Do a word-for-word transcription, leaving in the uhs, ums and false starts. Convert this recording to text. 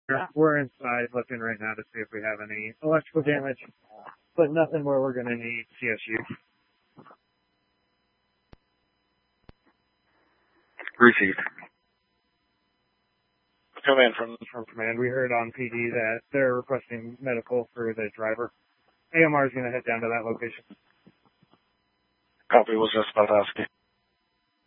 We're inside looking right now to see if we have any electrical damage, but nothing where we're going to need C S U. Received. Command from from command. We heard on P D that they're requesting medical for the driver. A M R is going to head down to that location. Copy. Was just about to ask you.